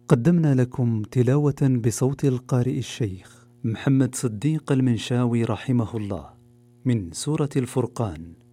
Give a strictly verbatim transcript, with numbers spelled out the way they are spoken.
قدمنا لكم تلاوة بصوت القارئ الشيخ محمد صديق المنشاوي رحمه الله من سورة الفرقان